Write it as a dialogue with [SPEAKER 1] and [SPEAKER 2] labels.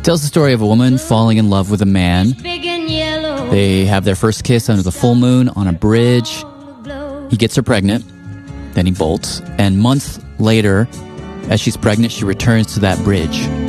[SPEAKER 1] It tells the story of a woman falling in love with a man. They have their first kiss under the full moon on a bridge. He gets her pregnant, then he bolts, and months later, as she's pregnant, she returns to that bridge.